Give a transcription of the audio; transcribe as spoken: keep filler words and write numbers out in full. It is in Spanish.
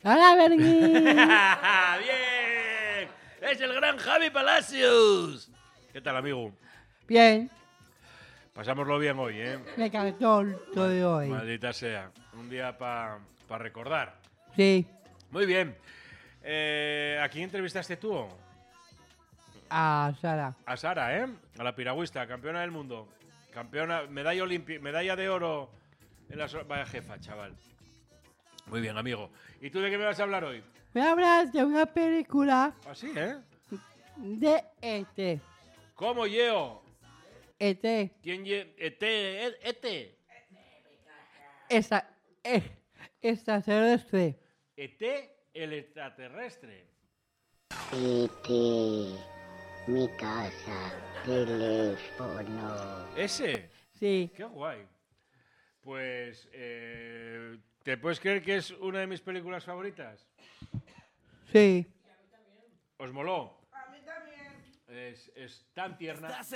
¡Hola, Bergui! ¡Bien! ¡Es el gran Javi Palacios! ¿Qué tal, amigo? Bien. Pasámoslo bien hoy, ¿eh? Me cantó todo de hoy. Maldita sea. Un día para pa recordar. Sí. Muy bien. Eh, ¿A quién entrevistaste tú? A Sara. A Sara, ¿eh? A la piragüista, campeona del mundo. Campeona, medalla olímpica, medalla de oro en la... Vaya jefa, chaval. Muy bien, amigo. ¿Y tú de qué me vas a hablar hoy? Me hablas de una película Así, ¿eh? de E T. ¿Cómo, Yeo? E T. ¿Quién ye... Ete, e- Ete. Esa, eh, extraterrestre. Ete, el extraterrestre. E T, mi casa, teléfono. ¿Ese? Sí. Qué guay. Pues, eh, ¿te puedes creer que es una de mis películas favoritas? Sí. ¿Os moló? A mí también. Es, es tan tierna.